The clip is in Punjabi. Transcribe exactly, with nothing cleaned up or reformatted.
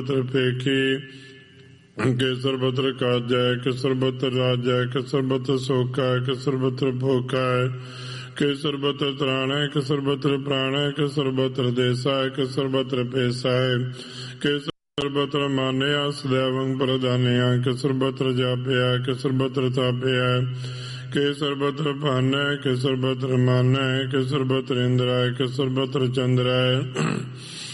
ਪੇਖੀ ਕਿ ਸਰਬਤਰ ਕਾਜੈ ਕਿ ਸਰਬਤਰ ਰਾਜੈ ਕਿ ਸਰਬਤਰ ਸੋਖਾ ਕਿ ਸਰਬਤਰ ਭੋਖਾ ਕਿ ਸਰਬਤਰ ਤਰਾਣੈ ਕਿ ਸਰਬਤਰ ਪ੍ਰਾਣੈ ਕਿ ਸਰਬਤਰ ਦੇਸਾ ਕਿ ਸਰਬਤਰ ਪੇਸਾ ਕਿ ਸਰਬਤਰ ਮਾਨਿਆ ਸदैवं ਪ੍ਰਧਾਨਿਆ ਕਿ ਸਰਬਤਰ ਜਾਪਿਆ ਕਿ ਸਰਬਤਰ ਤਾਪਿਆ ਕਿ ਸਰਬਤਰ ਭਾਨੈ ਕਿ ਸਰਬਤਰ ਮਾਨੈ ਕਿ ਸਰਬਤਰ ਇੰਦਰਾਇ ਕਿ ਸਰਬਤਰ ਚੰਦਰਾਇ